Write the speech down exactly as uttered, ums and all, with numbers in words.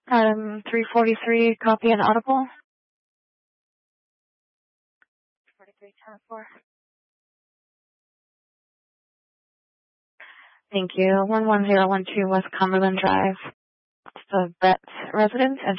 Item three forty-three, copy and audible. forty-three ten four. Thank you. one one zero one two West Cumberland Drive. The Betts residence,